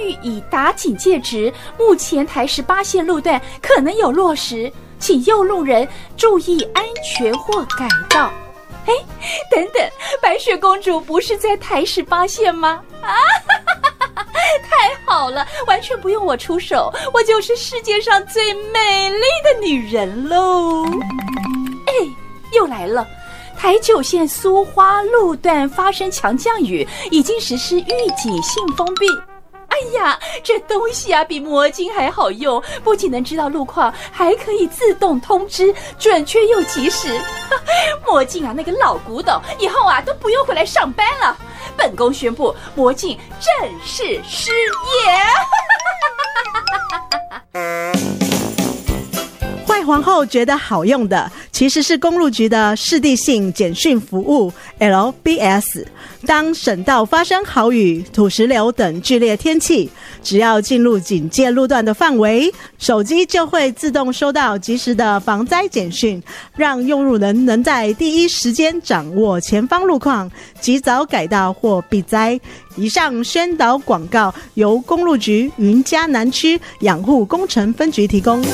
域已达警戒值，目前台18线路段可能有落实，请右路人注意安全或改道。哎，等等，白雪公主不是在台18线吗？太好了，完全不用我出手，我就是世界上最美丽的女人喽！哎，又来了。台9线苏花路段发生强降雨，已经实施预警性封闭。哎呀，这东西啊比魔镜还好用，不仅能知道路况，还可以自动通知，准确又及时。魔镜啊，那个老古董，以后啊都不用回来上班了。本宫宣布，魔镜正式失业。 坏皇后觉得好用的其实是公路局的市地性简讯服务 LBS。 当省道发生豪雨、土石流等剧烈天气，只要进入警戒路段的范围，手机就会自动收到及时的防灾简讯，让用路人能在第一时间掌握前方路况，及早改道或避灾。以上宣导广告由公路局云嘉南区养护工程分局提供。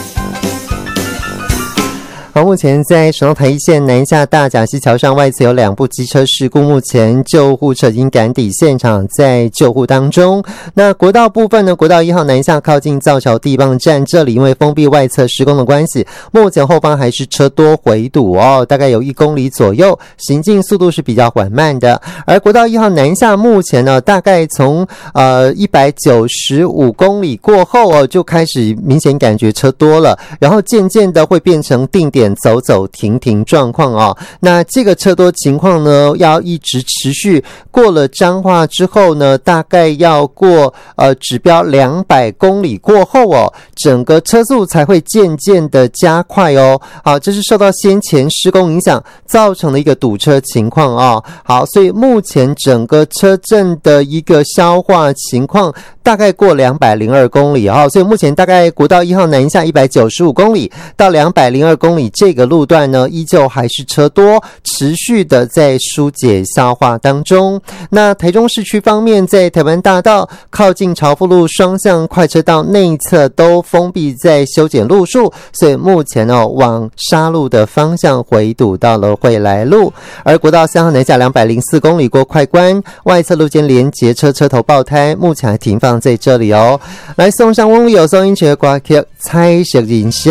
好，目前在省道台1线南下大甲溪桥上外侧有2部机车事故，目前救护车已经赶抵现场，在救护当中。那国道部分呢，国道1号南下靠近造桥地磅站，这里因为封闭外侧施工的关系，目前后方还是车多回堵哦，大概有1公里左右，行进速度是比较缓慢的。而国道1号南下目前呢，大概从195公里过后哦，就开始明显感觉车多了，然后渐渐的会变成定点走走停停状况哦。那这个车多情况呢，要一直持续，过了彰化之后呢，大概要过指标200公里过后哦，整个车速才会渐渐的加快哦。好，这是受到先前施工影响造成的一个堵车情况哦。好，所以目前整个车阵的一个消化情况大概过202公里哦，所以目前大概国道1号南下195公里到202公里这个路段呢，依旧还是车多，持续的在疏解消化当中。那台中市区方面，在台湾大道靠近朝福路双向快车道内侧都封闭在修剪路数，所以目前往沙路的方向回堵到了惠来路。而国道3号南下204公里过快关，外侧路肩连结车头爆胎，目前还停放在这里哦。来送上翁有收音学歌曲《彩色人生》。